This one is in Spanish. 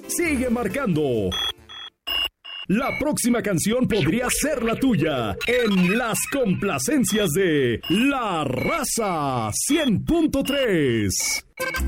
sigue marcando. La próxima canción podría ser la tuya en las complacencias de La Raza 100.3.